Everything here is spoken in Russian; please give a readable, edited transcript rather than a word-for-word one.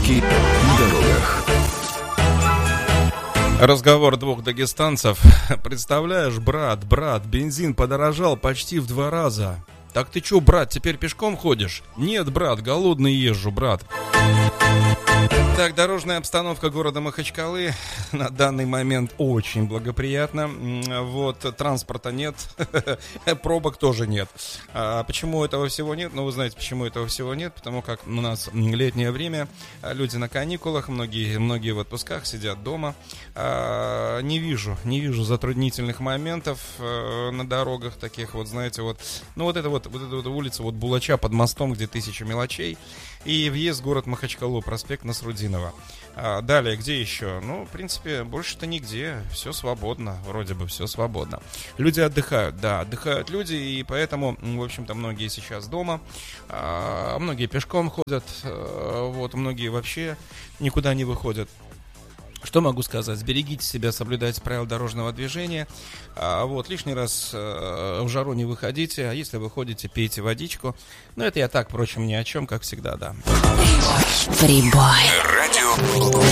Пробки на дорогах. Разговор двух дагестанцев. Представляешь, брат, бензин подорожал почти в 2 раза. Так ты чё, брат, теперь пешком ходишь? Нет, брат, голодный езжу, брат. Так, дорожная обстановка города Махачкалы на данный момент очень благоприятна. Вот, транспорта нет, пробок тоже нет. А почему этого всего нет? Ну, вы знаете, почему этого всего нет. Потому как у нас летнее время, люди на каникулах, многие в отпусках сидят дома. Не вижу затруднительных моментов на дорогах таких, вот, знаете, вот. Ну, вот эта улица, вот Булача под мостом, где 1000 мелочей. И въезд в город Махачкалу, проспект Насрудинова. Далее, где еще? Ну, в принципе, больше-то нигде. Все свободно, вроде бы все свободно. Люди отдыхают, да, отдыхают люди, и поэтому, в общем-то, многие сейчас дома, многие пешком ходят, вот, многие вообще никуда не выходят. Что могу сказать? Берегите себя, соблюдайте правила дорожного движения. Вот, лишний раз в жару не выходите, а если выходите, пейте водичку. Но это я так, впрочем, ни о чем, как всегда, да. Прибой. Радио